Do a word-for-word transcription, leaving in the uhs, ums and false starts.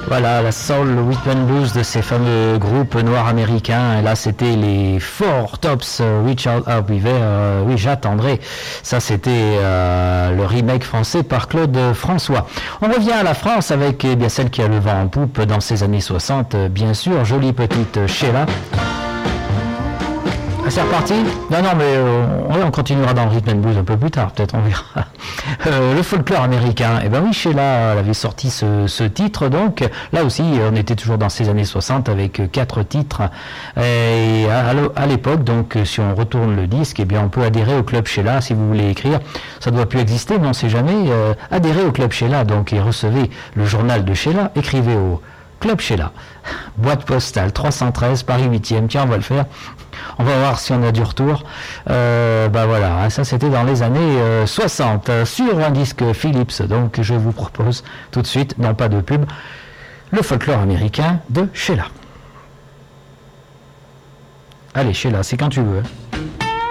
Voilà, la soul, le rhythm and blues de ces fameux groupes noirs américains. Et là, c'était les Four Tops, euh, Reach Out Up River. Euh, oui, j'attendrai. Ça, c'était euh, le remake français par Claude François. On revient à la France avec eh bien celle qui a le vent en poupe dans ces années soixante, bien sûr. Jolie petite Sheila. Ah, c'est reparti? Non, non, mais euh, on continuera dans le rhythm and blues un peu plus tard, peut-être, on verra. Euh, le folklore américain, eh ben oui, Sheila, elle avait sorti ce, ce titre, donc là aussi, on était toujours dans ces années soixante avec quatre titres. Et à, à l'époque, donc, si on retourne le disque, eh bien, on peut adhérer au club Sheila, si vous voulez écrire. Ça ne doit plus exister, mais on ne sait jamais. Euh, adhérez au club Sheila, donc, et recevez le journal de Sheila, écrivez au Club Sheila, boîte postale trois cent treize, Paris huitième. Tiens, on va le faire. On va voir si on a du retour. Euh, bah voilà, ça c'était dans les années euh, soixante, euh, sur un disque Philips. Donc je vous propose tout de suite, non pas de pub, le folklore américain de Sheila. Allez, Sheila, c'est quand tu veux.